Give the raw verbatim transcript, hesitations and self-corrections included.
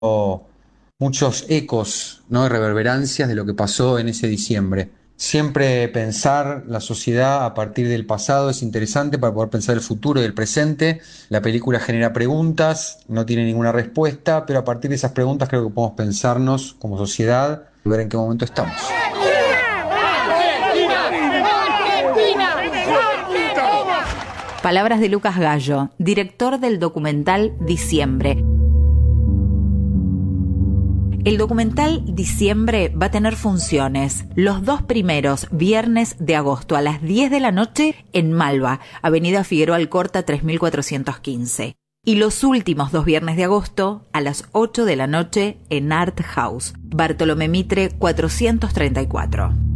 muchos ecos, ¿no? Y reverberancias de lo que pasó en ese diciembre. Siempre pensar la sociedad a partir del pasado es interesante para poder pensar el futuro y el presente. La película genera preguntas, no tiene ninguna respuesta, pero a partir de esas preguntas creo que podemos pensarnos como sociedad y ver en qué momento estamos. Palabras de Lucas Gallo, director del documental Diciembre. El documental Diciembre va a tener funciones los dos primeros viernes de agosto a las diez de la noche en Malva, Avenida Figueroa Alcorta tres mil cuatrocientos quince. Y los últimos dos viernes de agosto a las ocho de la noche en Art House, Bartolomé Mitre cuatrocientos treinta y cuatro.